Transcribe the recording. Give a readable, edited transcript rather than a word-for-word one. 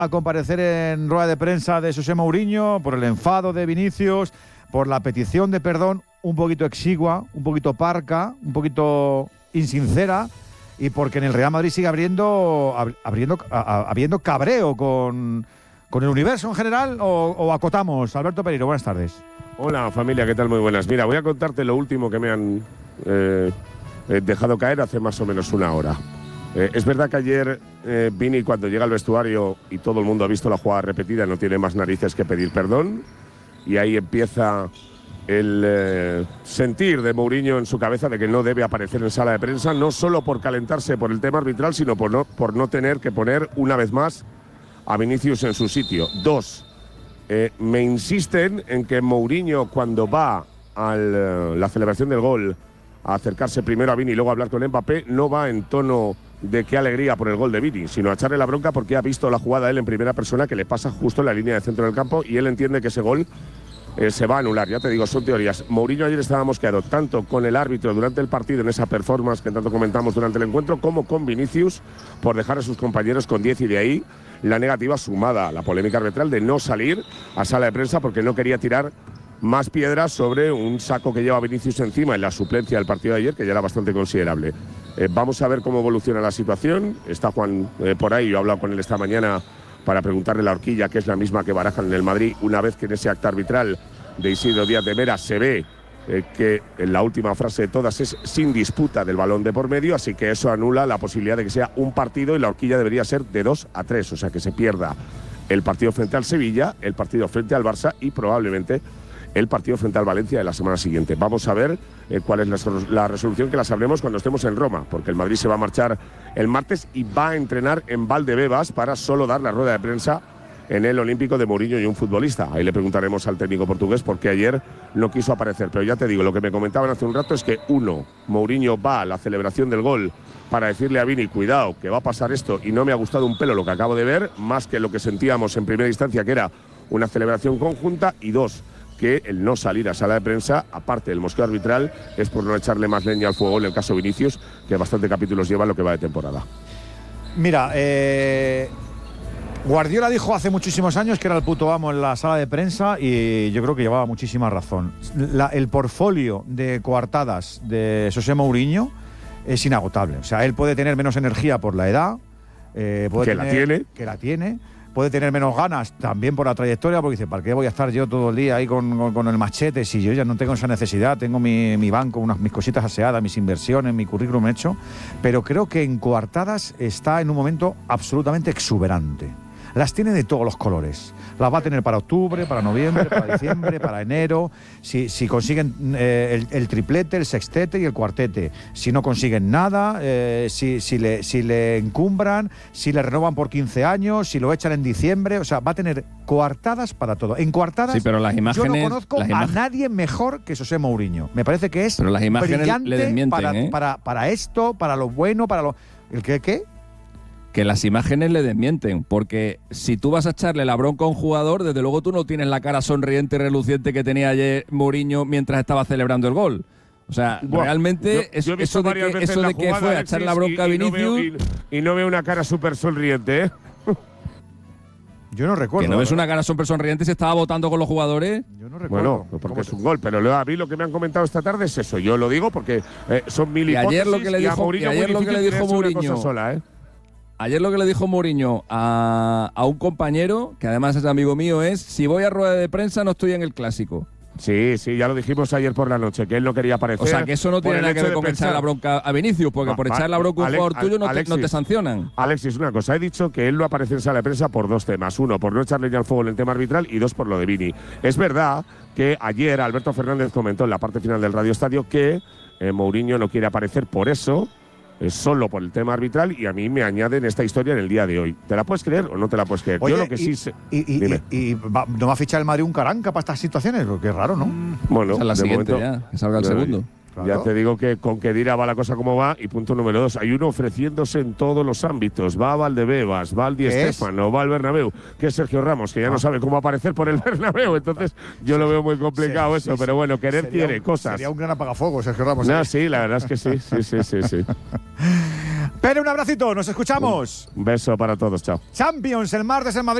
a comparecer en rueda de prensa de José Mourinho por el enfado de Vinicius, por la petición de perdón un poquito exigua, un poquito parca, un poquito insincera, y porque en el Real Madrid sigue habiendo cabreo con el universo en general, o acotamos. Alberto Pereiro, buenas tardes. Hola familia, ¿qué tal? Muy buenas. Mira, voy a contarte lo último que me han dejado caer hace más o menos una hora. Es verdad que ayer Vini, cuando llega al vestuario y todo el mundo ha visto la jugada repetida, no tiene más narices que pedir perdón, y ahí empieza el sentir de Mourinho en su cabeza de que no debe aparecer en sala de prensa, no solo por calentarse por el tema arbitral, sino por no tener que poner una vez más a Vinicius en su sitio. Dos, me insisten en que Mourinho, cuando va a la celebración del gol a acercarse primero a Vini y luego a hablar con Mbappé, no va en tono de qué alegría por el gol de Vini, sino a echarle la bronca porque ha visto la jugada él en primera persona, que le pasa justo en la línea de centro del campo, y él entiende que ese gol se va a anular. Ya te digo, son teorías. Mourinho ayer estaba mosqueado tanto con el árbitro durante el partido, en esa performance que tanto comentamos durante el encuentro, como con Vinicius por dejar a sus compañeros con 10, y de ahí la negativa sumada a la polémica arbitral de no salir a sala de prensa porque no quería tirar más piedras sobre un saco que lleva Vinicius encima en la suplencia del partido de ayer, que ya era bastante considerable. Vamos a ver cómo evoluciona la situación. Está Juan por ahí, yo he hablado con él esta mañana para preguntarle la horquilla, que es la misma que barajan en el Madrid, una vez que en ese acta arbitral de Isidro Díaz de Mera se ve que en la última frase de todas es sin disputa del balón de por medio, así que eso anula la posibilidad de que sea un partido, y la horquilla debería ser de 2-3, o sea que se pierda el partido frente al Sevilla, el partido frente al Barça y probablemente el partido frente al Valencia de la semana siguiente. Vamos a ver cuál es la resolución, que la sabremos cuando estemos en Roma, porque el Madrid se va a marchar el martes y va a entrenar en Valdebebas para solo dar la rueda de prensa en el Olímpico de Mourinho y un futbolista. Ahí le preguntaremos al técnico portugués por qué ayer no quiso aparecer. Pero ya te digo, lo que me comentaban hace un rato es que, uno, Mourinho va a la celebración del gol para decirle a Vini, cuidado, que va a pasar esto, y no me ha gustado un pelo lo que acabo de ver, más que lo que sentíamos en primera instancia, que era una celebración conjunta. Y dos, que el no salir a sala de prensa, aparte del mosqueo arbitral, es por no echarle más leña al fuego en el caso Vinicius, que bastante capítulos lleva en lo que va de temporada. Mira, Guardiola dijo hace muchísimos años que era el puto amo en la sala de prensa, y yo creo que llevaba muchísima razón. El portfolio de coartadas de José Mourinho es inagotable. O sea, él puede tener menos energía por la edad, que la tiene, puede tener menos ganas también por la trayectoria, porque dice, ¿para qué voy a estar yo todo el día ahí con el machete si yo ya no tengo esa necesidad? Tengo mi banco, mis cositas aseadas, mis inversiones, mi currículum hecho. Pero creo que en coartadas está en un momento absolutamente exuberante. Las tiene de todos los colores. Las va a tener para octubre, para noviembre, para diciembre, para enero. Si consiguen el triplete, el sextete y el cuartete. Si no consiguen nada, si le encumbran, si le renovan por 15 años, si lo echan en diciembre. O sea, va a tener coartadas para todo. En coartadas, sí, pero las imágenes, yo no conozco a nadie mejor que José Mourinho. Me parece que es brillante para esto, para lo bueno, para lo... ¿El qué? Que las imágenes le desmienten, porque si tú vas a echarle la bronca a un jugador, desde luego tú no tienes la cara sonriente y reluciente que tenía ayer Mourinho mientras estaba celebrando el gol. O sea, realmente yo he visto eso de que fue a echar la bronca a Vinicius... Y no veo una cara súper sonriente, ¿eh? Yo no recuerdo. ¿Que no ves una cara súper sonriente si estaba votando con los jugadores? Yo no recuerdo. Bueno, porque es un gol, pero a mí lo que me han comentado esta tarde es eso. Yo lo digo porque son mil hipótesis. Ayer lo que le dijo Mourinho sola, ¿eh? Ayer lo que le dijo Mourinho a un compañero, que además es amigo mío, es: si voy a rueda de prensa no estoy en el Clásico. Sí, ya lo dijimos ayer por la noche, que él no quería aparecer. O sea, que eso no tiene nada que ver con echar la bronca a Vinicius, porque por echar la bronca a un jugador tuyo no te sancionan. Alexis, una cosa, he dicho que él no aparece en sala de prensa por dos temas. Uno, por no echarle ya al fuego en el tema arbitral, y dos, por lo de Vini. Es verdad que ayer Alberto Fernández comentó en la parte final del Radio Estadio que Mourinho no quiere aparecer por eso, solo por el tema arbitral, y a mí me añaden esta historia en el día de hoy. ¿Te la puedes creer o no te la puedes creer? Oye, yo lo que sí sé. ¿No va a fichar el Madrid un Caranca para estas situaciones? Porque es raro, ¿no? Bueno, esa es la siguiente momento, ya, que salga el segundo. Claro. Ya te digo que con Khedira va la cosa como va. Y punto número 2, hay uno ofreciéndose en todos los ámbitos. Va a Valdebebas, va al Di Stéfano, va al Bernabéu, que es Sergio Ramos, que ya no sabe cómo aparecer por el Bernabéu. Entonces yo lo veo muy complicado eso, pero bueno, querer quiere cosas. Sería un gran apagafuegos, Sergio Ramos. No, sí, la verdad es que sí. Pere, un abracito, nos escuchamos. Un beso para todos, chao. Champions, el martes en Madrid.